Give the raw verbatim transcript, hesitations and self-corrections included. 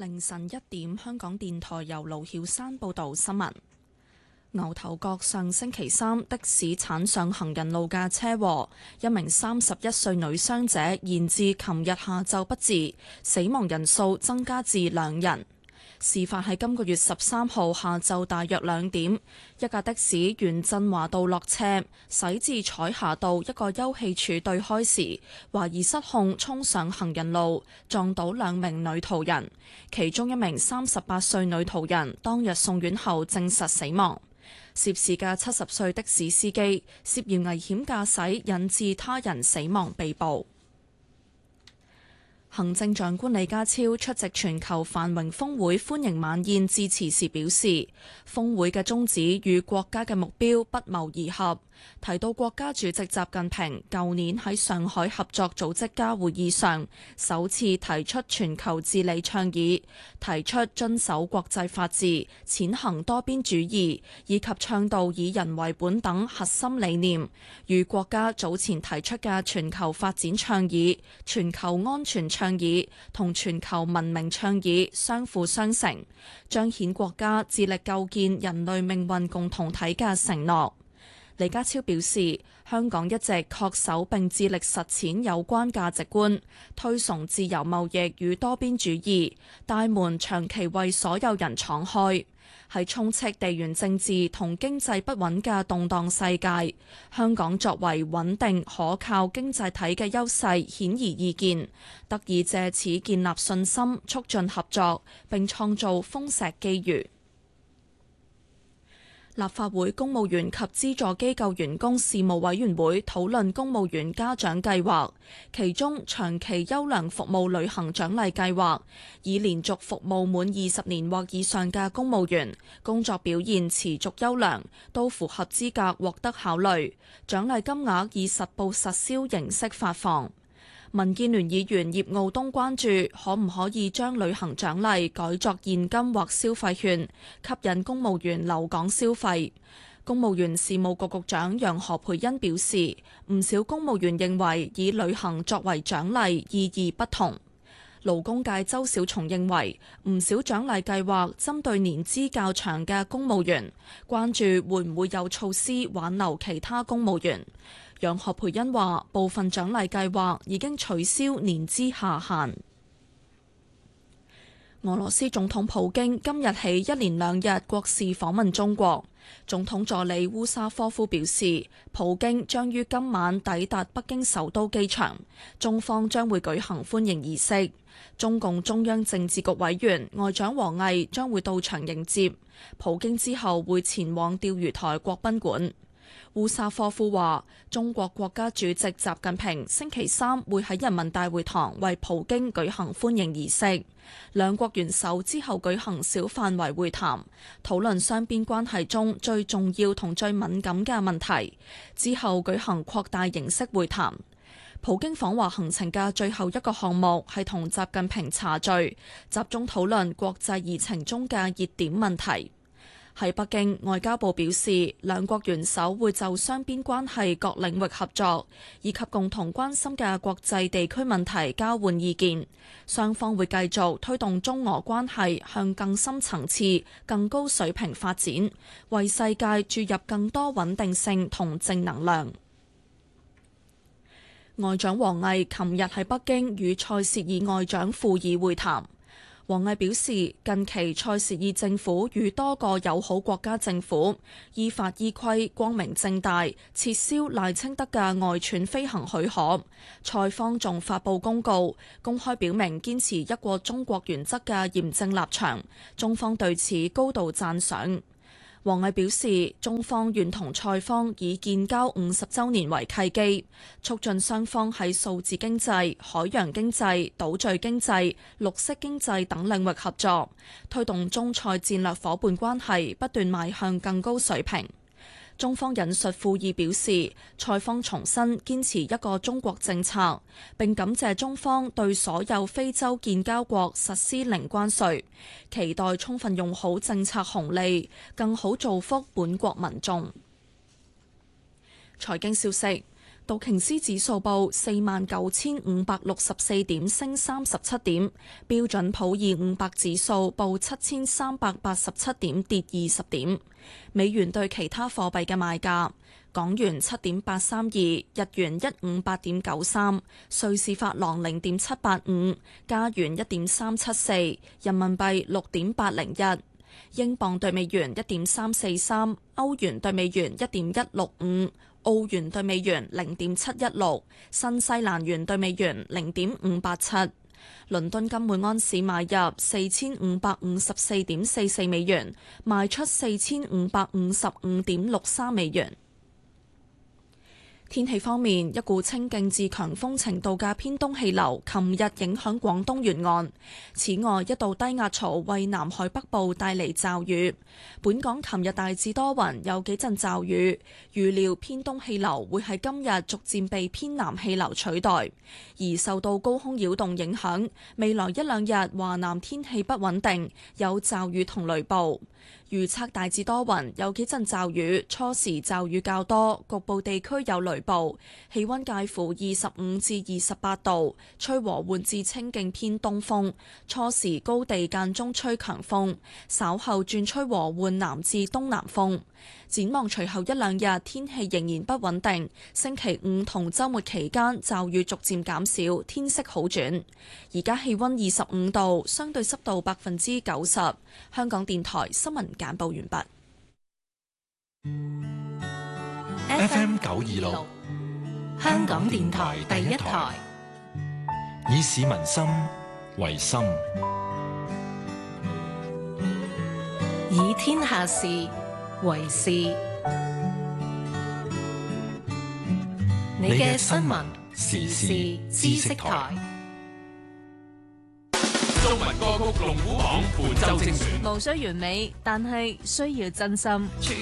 凌晨一點，香港電台由盧曉山報道新聞。牛頭角上星期三的士鏟上行人路嘅車禍，一名三十一歲女傷者延至琴日下晝不治，死亡人數增加至兩人。事發喺今個月十三號下晝大約兩點，一架的士沿振華道落車，駛至彩霞道一個休憩處對開時，懷疑失控衝上行人路，撞到兩名女途人，其中一名三十八歲女途人當日送院後證實死亡。涉事嘅七十歲的士司機涉嫌危險駕駛引致他人死亡被捕。行政長官李家超出席全球繁榮峰會歡迎晚宴致辭時表示，峰會嘅宗旨與國家嘅目標不謀而合，提到國家主席習近平舊年喺上海合作組織家會議上首次提出全球治理倡議，提出遵守國際法治、踐行多邊主義，以及倡導以人為本等核心理念，與國家早前提出嘅全球發展倡議、全球安全倡議同全球文明倡議相輔相成，彰顯國家致力構建人類命運共同體嘅承諾。李家超表示，香港一直恪守並致力實踐有關價值觀，推崇自由貿易與多邊主義，大門長期為所有人敞開。喺充斥地緣政治同經濟不穩嘅動盪世界，香港作為穩定可靠經濟體嘅優勢顯而易見，得以借此建立信心，促進合作，並創造豐碩機遇。立法會公務員及資助機構員工事務委員會討論公務員家長計劃，其中長期優良服務旅行獎勵計劃，以連續服務滿二十年或以上嘅公務員，工作表現持續優良，都符合資格獲得考慮，獎勵金額以實報實銷形式發放。民建聯議員葉傲東關注可唔可以將旅行獎勵改作現金或消費券，吸引公務員留港消費。公務員事務局局長楊何蓓茵表示，唔少公務員認為以旅行作為獎勵意義不同。勞工界周小松認為，唔少獎勵計劃針對年資較長嘅公務員，關注會唔會有措施挽留其他公務員。楊何蓓茵話：部分獎勵計劃已經取消年資下限。俄羅斯總統普京今日起一連兩日國事訪問中國。總統助理烏沙科夫表示，普京將於今晚抵達北京首都機場，中方將會舉行歡迎儀式。中共中央政治局委員外長王毅將會到場迎接普京，之後會前往釣魚台國賓館。烏沙科夫話，中國國家主席習近平星期三會喺人民大會堂為普京舉行歡迎儀式，兩國元首之後舉行小範圍會談，討論雙邊關係中最重要同最敏感嘅問題，之後舉行擴大形式會談。普京訪華行程嘅最後一個項目係同習近平茶敘，集中討論國際議程中嘅熱點問題。喺北京，外交部表示，兩國元首會就雙邊關係各領域合作，以及共同關心嘅國際地區問題交換意見。雙方會繼續推動中俄關係向更深層次、更高水平發展，為世界注入更多穩定性同正能量。外長王毅琴日喺北京與塞舌爾外長庫爾會談。王毅表示，近期塞舌爾政府與多個友好國家政府依法依規、光明正大撤銷賴清德嘅外竄飛行許可，塞方仲發布公告，公開表明堅持一個中國原則嘅嚴正立場，中方對此高度讚賞。王毅表示，中方願同塞方以建交五十週年為契機，促進雙方喺數字經濟、海洋經濟、島嶼經濟、綠色經濟等領域合作，推動中塞戰略夥伴關係不斷邁向更高水平。中方引述庫爾表示，塞方重申堅持一個中國政策，並感謝中方對所有非洲建交國實施零關稅，期待充分用好政策紅利，更好造福本國民眾。財經消息。 道瓊斯指數報四萬九千五百六十四點，升三十七點；標準普爾五百指數報七千三百八十七點，跌二十點。美元對其他貨幣嘅賣價：港元七點八三二，日元一五八點九三，瑞士法郎零點七八五，加元一點三七四，人民幣六點八零一，英鎊對美元一點三四三，歐元對美元一點一六五。澳元對美元零點七一六，新西蘭元對美元零點五八七。倫敦金每安士買入四千五百五十四點四四美元，賣出四千五百五十五點六三美元。天氣方面，一股清勁至強風程度嘅偏東氣流琴日影響廣東沿岸。此外，一道低壓槽為南海北部帶嚟驟雨。本港琴日大致多雲，有幾陣驟雨。預料偏東氣流會喺今日逐漸被偏南氣流取代。而受到高空擾動影響，未來一兩日華南天氣不穩定，有驟雨同雷暴。預測大致多雲，有幾陣驟雨，初時驟雨較多，局部地區有雷暴。氣溫介乎二十五至二十八度，吹和緩至清勁偏東風。初時高地間中吹強風，稍後轉吹和緩南至東南風。展望隨後一兩日天氣仍然不穩定，星期五同週末期間驟雨逐漸減少，天色好轉。而家氣溫二十五度，相對濕度百分之九十。香港電台新聞簡報完畢。 F M 九二六，香港電台第一台，以市民心為心， 以天下事為事。你嘅新聞時事知識台。 中文歌曲龍虎榜本周精選， 無需完美，但係需要真心。